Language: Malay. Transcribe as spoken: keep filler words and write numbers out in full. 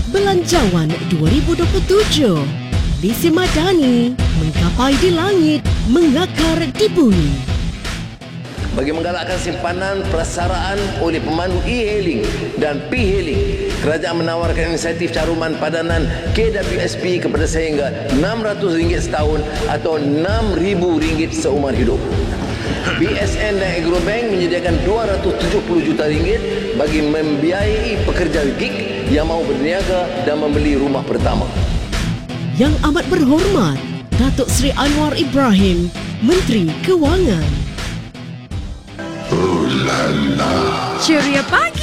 Belanjawan dua ribu dua puluh tujuh. Visi Madani menggapai di langit, mengakar di bumi. Bagi menggalakkan simpanan prasaraan oleh pemandu e-hailing dan p-hailing, kerajaan menawarkan insentif caruman padanan K W S P kepada sehingga enam ratus ringgit setahun atau enam ribu ringgit seumur hidup. B S N dan Agrobank menyediakan dua ratus tujuh puluh juta ringgit bagi membiayai pekerja gig yang mahu berniaga dan membeli rumah pertama. Yang amat berhormat, Datuk Seri Anwar Ibrahim, Menteri Kewangan. Oh la la. Ceria pagi.